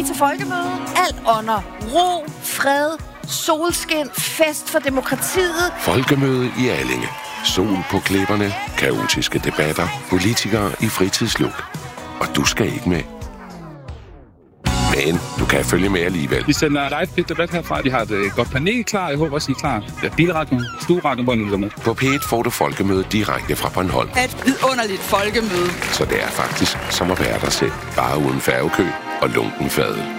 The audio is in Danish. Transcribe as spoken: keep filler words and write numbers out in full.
til Folkemøde. Alt under ro, fred, solskin, fest for demokratiet. Folkemøde i Allinge. Sol på klipperne, kaotiske debatter, politikere i fritidsluk. Og du skal ikke med. Men du kan følge med alligevel. Vi sender live debat herfra. Vi har et godt panel klar. Jeg håber også, I er klar. Ja, bilradioen, stueradioen, hvor nu er med. På P et får du Folkemøde direkte fra Bornholm. Et vidunderligt folkemøde. Så det er faktisk som at være dig selv. Bare uden færgekø og lunken fadel.